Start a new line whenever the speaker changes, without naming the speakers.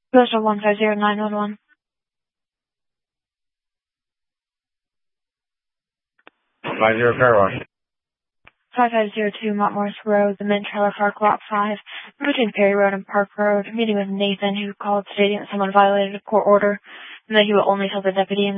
Postal 150911.
50 car wash.
5502 Montmorris Road, the Mint Trailer Park, Lot 5, between Perry Road and Park Road, meeting with Nathan, who called stating that someone violated a court order, and that he will only tell the deputy